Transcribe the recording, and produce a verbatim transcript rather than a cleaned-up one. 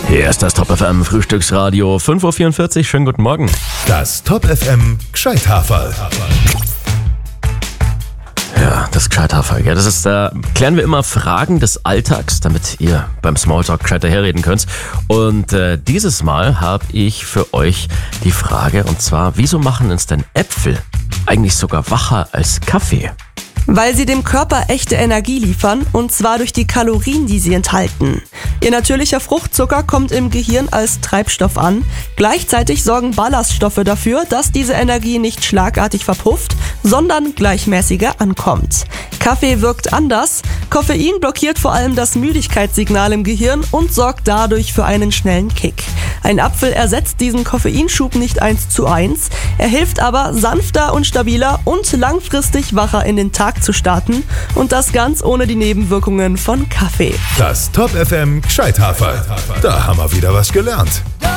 Hier ist das Top F M Frühstücksradio, fünf Uhr vierundvierzig, schönen guten Morgen. Das Top F M Gscheithaferl. Ja, das Gscheithaferl, ja, das ist, da klären wir immer Fragen des Alltags, damit ihr beim Smalltalk gescheit daherreden könnt. Und äh, dieses Mal habe ich für euch die Frage, und zwar, wieso machen uns denn Äpfel eigentlich sogar wacher als Kaffee? Weil sie dem Körper echte Energie liefern, und zwar durch die Kalorien, die sie enthalten. Ihr natürlicher Fruchtzucker kommt im Gehirn als Treibstoff an. Gleichzeitig sorgen Ballaststoffe dafür, dass diese Energie nicht schlagartig verpufft, sondern gleichmäßiger ankommt. Kaffee wirkt anders. Koffein blockiert vor allem das Müdigkeitssignal im Gehirn und sorgt dadurch für einen schnellen Kick. Ein Apfel ersetzt diesen Koffeinschub nicht eins zu eins. Er hilft aber, sanfter und stabiler und langfristig wacher in den Tag zu starten, und das ganz ohne die Nebenwirkungen von Kaffee. Das Top F M Gscheithaferl. Da haben wir wieder was gelernt.